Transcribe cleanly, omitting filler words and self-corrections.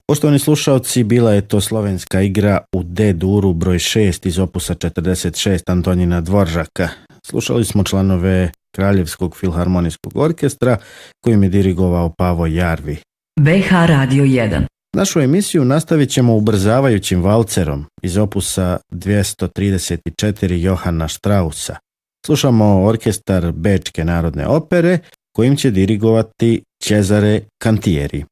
Poštovani slušalci, bila je to slovenska igra u D-duru broj 6 iz opusa 46 Antonina Dvoržaka. Slušali smo članove Kraljevskog filharmonijskog orkestra kojim je dirigovao Pavo Jarvi. BH Radio 1. Našu emisiju nastavit ćemo ubrzavajućim valcerom iz opusa 234 Johana Straussa. Slušamo orkestar Bečke narodne opere kojim će dirigovati Cesare Cantieri.